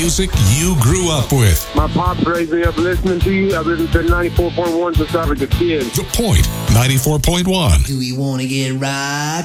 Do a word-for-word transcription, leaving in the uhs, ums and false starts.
music you grew up with. My pops raised me up listening to you. I've listened to ninety-four point one since I was a kid. The Point, ninety-four point one. Do we want to get right?